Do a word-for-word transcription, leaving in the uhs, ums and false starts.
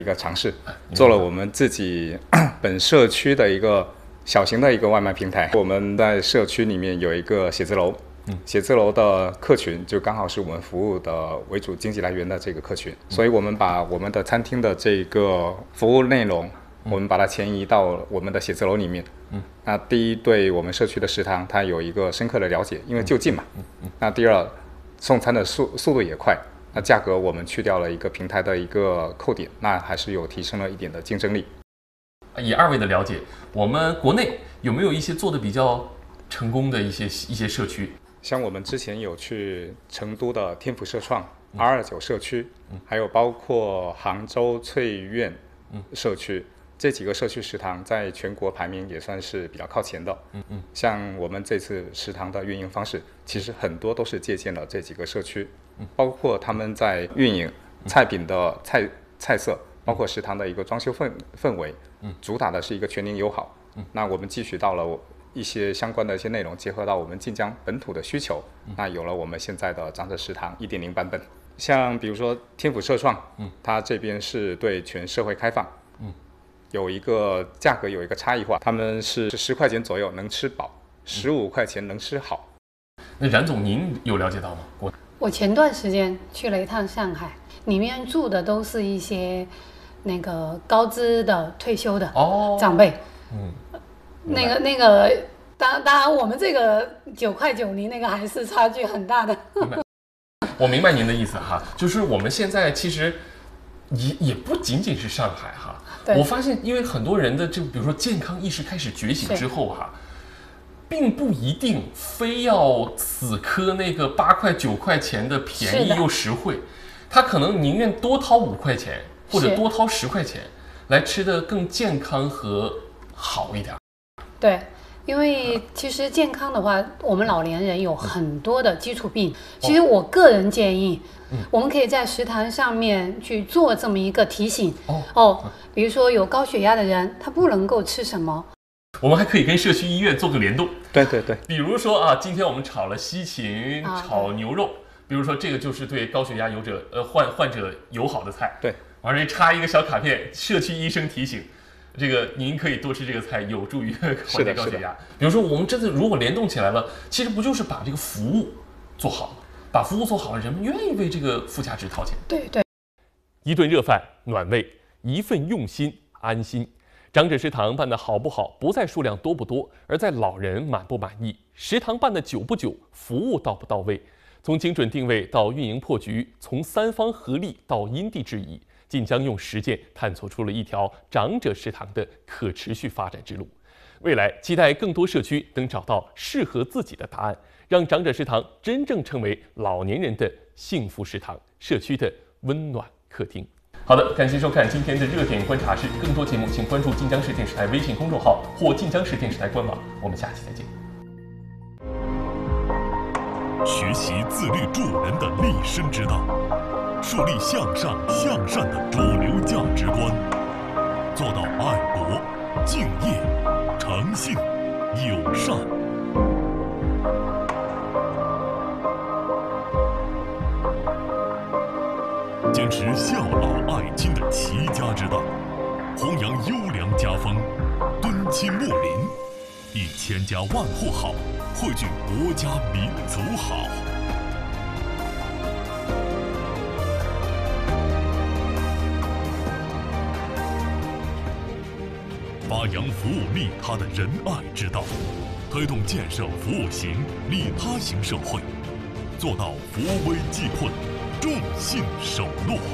一个尝试，做了我们自己本社区的一个小型的一个外卖平台。我们在社区里面有一个写字楼，嗯，写字楼的客群就刚好是我们服务的为主经济来源的这个客群，嗯、所以我们把我们的餐厅的这个服务内容，嗯、我们把它迁移到我们的写字楼里面。嗯，那第一，对我们社区的食堂它有一个深刻的了解，因为就近嘛。嗯嗯、那第二，送餐的速速度也快。那价格我们去掉了一个平台的一个扣点，那还是有提升了一点的竞争力。 以二位的了解，我们国内有没有一些做的比较成功的一些一些社区？ 像我们之前有去成都的天府社创、二二九社区，嗯、还有包括杭州翠苑社区。嗯这几个社区食堂在全国排名也算是比较靠前的。嗯嗯，像我们这次食堂的运营方式，其实很多都是借鉴了这几个社区，嗯、包括他们在运营菜品的菜菜色，包括食堂的一个装修氛氛围，嗯，主打的是一个全龄友好。嗯，那我们汲取到了一些相关的一些内容，结合到我们晋江本土的需求，嗯、那有了我们现在的长者食堂 一点零 版本。像比如说天府社创，嗯，它这边是对全社会开放。有一个价格有一个差异化，他们是十块钱左右能吃饱，十五块钱能吃好。 那冉总，您有了解到吗？我我前段时间去了一趟上海，里面住的都是一些那个高资的退休的长辈。哦、嗯，那个那个，当当然我们这个九块九零那个还是差距很大的。 明白，我明白您的意思哈，就是我们现在其实也也不仅仅是上海哈。我发现，因为很多人的这，比如说健康意识开始觉醒之后哈，并不一定非要死磕那个八块九块钱的便宜又实惠，他可能宁愿多掏五块钱或者多掏十块钱，来吃的更健康和好一点。 对，因为其实健康的话，我们老年人有很多的基础病，其实我个人建议。嗯、我们可以在食堂上面去做这么一个提醒 哦, 哦，比如说有高血压的人，他不能够吃什么。 我们还可以跟社区医院做个联动。 对对对， 比如说啊，今天我们炒了西芹炒牛肉，啊、比如说这个就是对高血压有者呃患患者友好的菜。 对， 往这插一个小卡片，社区医生提醒，这个您可以多吃这个菜，有助于缓解高血压。比如说我们真的如果联动起来了，其实不就是把这个服务做好了？把服务做好了，人们愿意为这个附加值掏钱。 对对， 一顿热饭暖胃，一份用心安心。长者食堂办得好不好，不在数量多不多，而在老人满不满意。食堂办得久不久，服务到不到位。从精准定位到运营破局，从三方合力到因地制宜，晋江用实践探索出了一条长者食堂的可持续发展之路。未来期待更多社区能找到适合自己的答案，让长者食堂真正成为老年人的幸福食堂，社区的温暖客厅。好的，感谢收看今天的热点观察室，更多节目请关注晋江市电视台微信公众号或晋江市电视台官网。我们下期再见。 学习自律助人的立身之道，树立向上向善的主流价值观，做到爱国、敬业、诚信、友善。坚持孝老爱亲的齐家之道，弘扬优良家风，敦亲睦邻，以千家万户好汇聚国家民族好。发扬服务利他的仁爱之道，推动建设服务型、利他型社会，做到扶危济困，众信守诺。